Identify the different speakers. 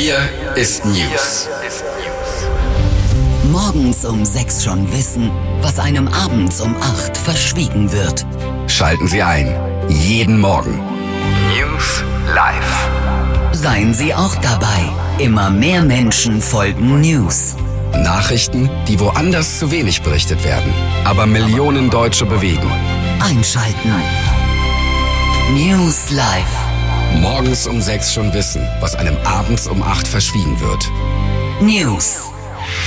Speaker 1: Hier ist News.
Speaker 2: Morgens um 6 schon wissen, was einem abends um 8 verschwiegen wird.
Speaker 1: Schalten Sie ein. Jeden Morgen. News live.
Speaker 2: Seien Sie auch dabei. Immer mehr Menschen folgen News.
Speaker 1: Nachrichten, die woanders zu wenig berichtet werden, aber Millionen Deutsche bewegen.
Speaker 2: Einschalten. News live.
Speaker 1: Morgens um 6 schon wissen, was einem abends um 8 verschwiegen wird.
Speaker 2: News.